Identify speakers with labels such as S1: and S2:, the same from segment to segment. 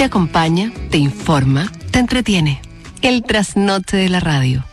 S1: Te acompaña, te informa, te entretiene. El trasnoche de la radio.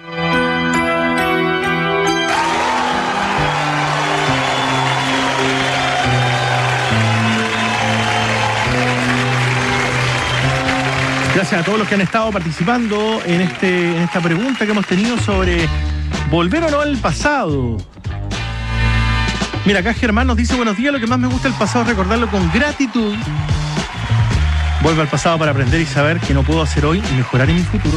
S2: Gracias a todos los que han estado participando en esta pregunta que hemos tenido sobre volver o no al pasado. Mira, acá Germán nos dice: buenos días, lo que más me gusta del pasado es recordarlo con gratitud. Vuelvo al pasado para aprender y saber que no puedo hacer hoy y mejorar en mi futuro.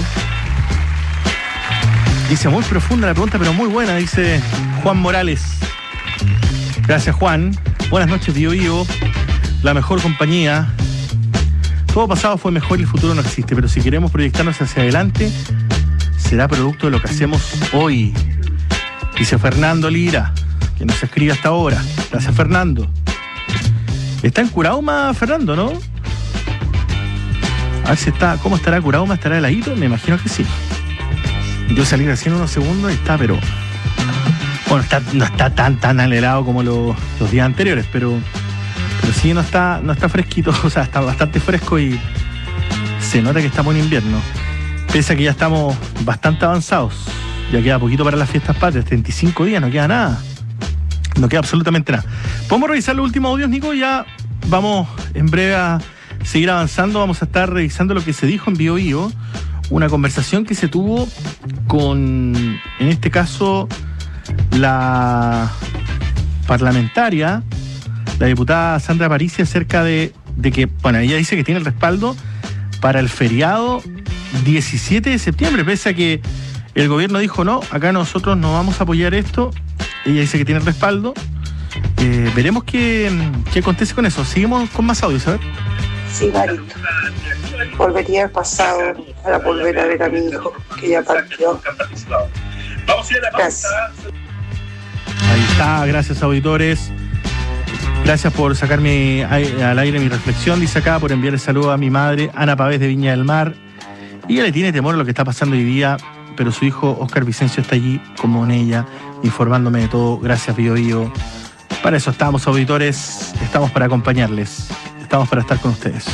S2: Dice: muy profunda la pregunta, pero muy buena, dice Juan Morales. Gracias, Juan. Buenas noches, Bio Bio. La mejor compañía. Todo pasado fue mejor y el futuro no existe, pero si queremos proyectarnos hacia adelante, será producto de lo que hacemos hoy. Dice Fernando Lira, que nos escribe hasta ahora. Gracias, Fernando. Está en Curauma, Fernando, ¿no? A ver si está, ¿cómo estará Curauma? ¿Estará heladito? Me imagino que sí. Yo salí recién unos segundos y está, pero... Bueno, no está tan helado como los días anteriores, pero sí no está fresquito, o sea, está bastante fresco y se nota que estamos en invierno. Pese a que ya estamos bastante avanzados. Ya queda poquito para las fiestas patrias, 35 días, no queda nada. No queda absolutamente nada. ¿Podemos revisar los últimos audios, Nico? Ya vamos en breve a seguir avanzando. Vamos a estar revisando lo que se dijo en Bio Bio. Una conversación que se tuvo con, en este caso, la parlamentaria, la diputada Sandra Parisi, acerca de que, bueno, ella dice que tiene el respaldo para el feriado 17 de septiembre, pese a que el gobierno dijo no, acá nosotros no vamos a apoyar esto. Ella dice que tiene el respaldo. Veremos qué acontece con eso. Seguimos con más audios, a ver.
S3: Sí, Marito. Volvería al pasado para volver a ver a mi hijo, que ya partió. Gracias.
S2: Ahí está, gracias, auditores. Gracias por sacarme al aire mi reflexión, dice acá, por enviar el saludo a mi madre, Ana Pavés de Viña del Mar. Ella le tiene temor a lo que está pasando hoy día, pero su hijo Oscar Vicencio está allí, como en ella, informándome de todo. Gracias, Bio Bio. Para eso estamos, auditores, estamos para acompañarles, estamos para estar con ustedes.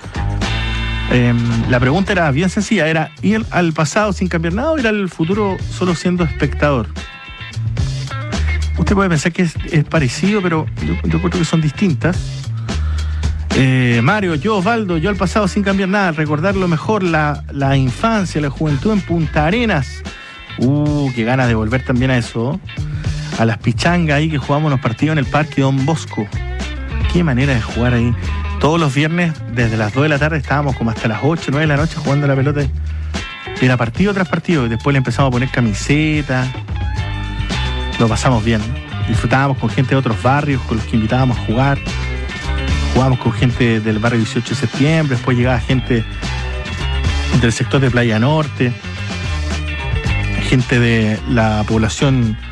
S2: La pregunta era bien sencilla, era ir al pasado sin cambiar nada o ir al futuro solo siendo espectador. Usted puede pensar que es parecido, pero yo creo que son distintas. Mario, yo, Osvaldo, yo al pasado sin cambiar nada, recordar lo mejor, la infancia, la juventud en Punta Arenas. Qué ganas de volver también a eso. A las pichangas ahí que jugábamos los partidos en el Parque Don Bosco. Qué manera de jugar ahí. Todos los viernes, desde las 2 de la tarde, estábamos como hasta las 8, 9 de la noche jugando la pelota. Era partido tras partido. Y después le empezamos a poner camisetas. Lo pasamos bien. Disfrutábamos con gente de otros barrios, con los que invitábamos a jugar. Jugábamos con gente del barrio 18 de septiembre. Después llegaba gente del sector de Playa Norte. Gente de la población